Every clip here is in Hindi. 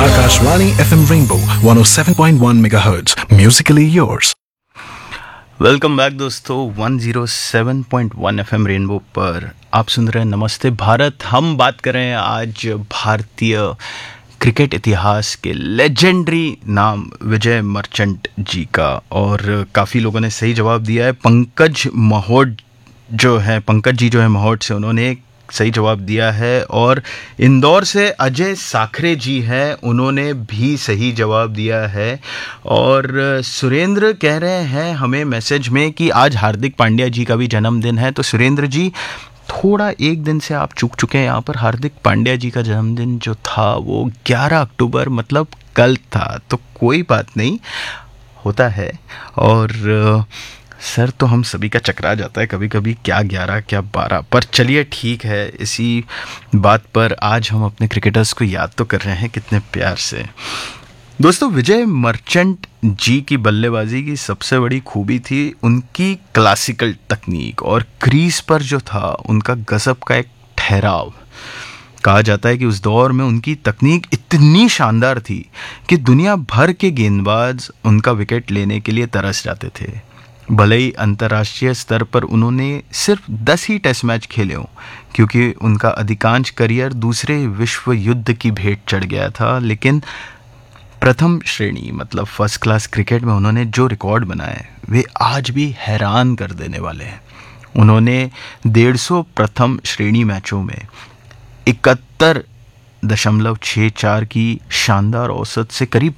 Akashvani FM Rainbow 107.1 MHz. Musically yours. Welcome back दोस्तों 107.1 FM रेनबो पर आप सुन रहे हैं नमस्ते भारत। हम बात कर रहे हैं आज भारतीय क्रिकेट इतिहास के लेजेंडरी नाम विजय मर्चेंट जी का, और काफ़ी लोगों ने सही जवाब दिया है। पंकज जी जो है महोट से, उन्होंने सही जवाब दिया है। और इंदौर से अजय साखरे जी हैं, उन्होंने भी सही जवाब दिया है। और सुरेंद्र कह रहे हैं हमें मैसेज में कि आज हार्दिक पांड्या जी का भी जन्मदिन है। तो सुरेंद्र जी, थोड़ा एक दिन से आप चूक चुके हैं यहाँ पर। हार्दिक पांड्या जी का जन्मदिन जो था वो 11 अक्टूबर मतलब कल था, तो कोई बात नहीं, होता है। और सर तो हम सभी का चकरा जाता है कभी कभी, क्या 11 क्या 12, पर चलिए ठीक है। इसी बात पर आज हम अपने क्रिकेटर्स को याद तो कर रहे हैं कितने प्यार से। दोस्तों, विजय मर्चेंट जी की बल्लेबाजी की सबसे बड़ी खूबी थी उनकी क्लासिकल तकनीक, और क्रीज पर जो था उनका गजब का एक ठहराव। कहा जाता है कि उस दौर में उनकी तकनीक इतनी शानदार थी कि दुनिया भर के गेंदबाज उनका विकेट लेने के लिए तरस जाते थे। भले ही अंतर्राष्ट्रीय स्तर पर उन्होंने सिर्फ 10 ही टेस्ट मैच खेले हों, क्योंकि उनका अधिकांश करियर दूसरे विश्व युद्ध की भेंट चढ़ गया था, लेकिन प्रथम श्रेणी मतलब फर्स्ट क्लास क्रिकेट में उन्होंने जो रिकॉर्ड बनाए वे आज भी हैरान कर देने वाले हैं। उन्होंने 150 प्रथम श्रेणी मैचों में 71.64 की शानदार औसत से करीब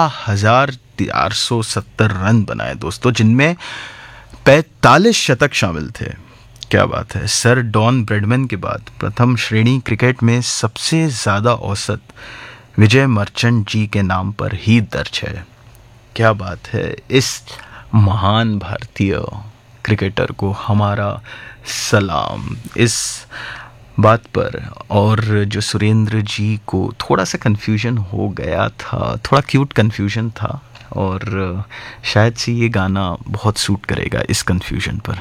13,470 रन बनाए दोस्तों, जिनमें 45 शतक शामिल थे। क्या बात है। सर डॉन ब्रैडमैन के बाद प्रथम श्रेणी क्रिकेट में सबसे ज़्यादा औसत विजय मर्चेंट जी के नाम पर ही दर्ज है। क्या बात है। इस महान भारतीय क्रिकेटर को हमारा सलाम इस बात पर। और जो सुरेंद्र जी को थोड़ा सा कन्फ्यूजन हो गया था, थोड़ा क्यूट कन्फ्यूजन था, और शायद से ये गाना बहुत सूट करेगा इस कन्फ्यूजन पर।